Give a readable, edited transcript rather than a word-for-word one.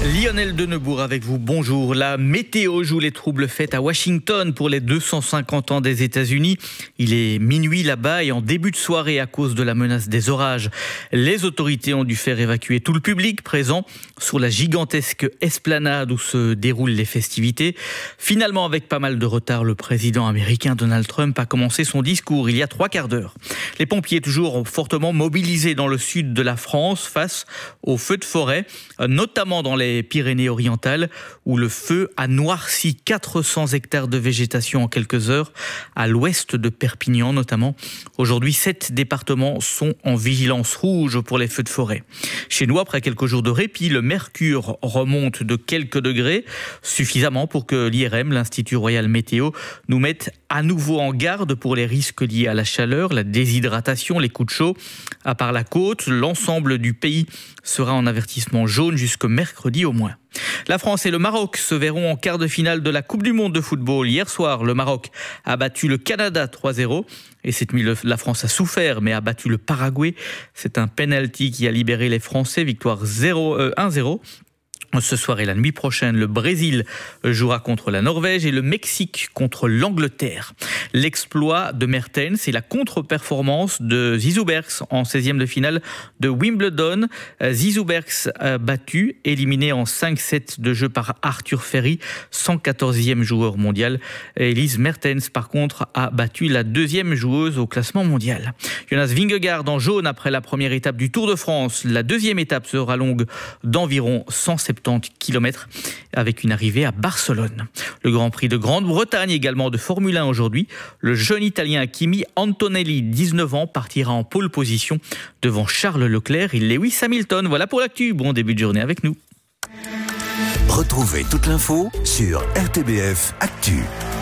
Lionel Denebourg avec vous, bonjour. La météo joue les troubles faits à Washington pour les 250 ans des États-Unis. Il est minuit là-bas et en début de soirée à cause de la menace des orages. Les autorités ont dû faire évacuer tout le public présent sur la gigantesque esplanade où se déroulent les festivités. Finalement, avec pas mal de retard, le président américain Donald Trump a commencé son discours il y a 3 quarts d'heure. Les pompiers toujours fortement mobilisés dans le sud de la France face aux feux de forêt, notamment dans les Pyrénées-Orientales, où le feu a noirci 400 hectares de végétation en quelques heures, à l'ouest de Perpignan notamment. Aujourd'hui, 7 départements sont en vigilance rouge pour les feux de forêt. Chez nous, après quelques jours de répit, le mercure remonte de quelques degrés, suffisamment pour que l'IRM, l'Institut Royal Météo, nous mette à nouveau en garde pour les risques liés à la chaleur, la déshydratation, les coups de chaud. À part la côte, l'ensemble du pays sera en avertissement jaune jusqu'au mercredi au moins. La France et le Maroc se verront en quart de finale de la Coupe du Monde de football. Hier soir, le Maroc a battu le Canada 3-0. Et cette nuit, la France a souffert, mais a battu le Paraguay. C'est un penalty qui a libéré les Français. Victoire 1-0. Ce soir et la nuit prochaine, le Brésil jouera contre la Norvège et le Mexique contre l'Angleterre. L'exploit de Mertens et la contre-performance de Zizou Bergs en 16e de finale de Wimbledon. Zizou Bergs battu, éliminé en 5-7 de jeu par Arthur Ferry, 114e joueur mondial. Elise Mertens, par contre, a battu la 2e joueuse au classement mondial. Jonas Vingegaard en jaune après la première étape du Tour de France. La 2e étape sera longue d'environ 170 km avec une arrivée à Barcelone. Le Grand Prix de Grande-Bretagne également de Formule 1 aujourd'hui. Le jeune Italien Kimi Antonelli, 19 ans, partira en pole position devant Charles Leclerc et Lewis Hamilton. Voilà pour l'actu. Bon début de journée avec nous. Retrouvez toute l'info sur RTBF Actu.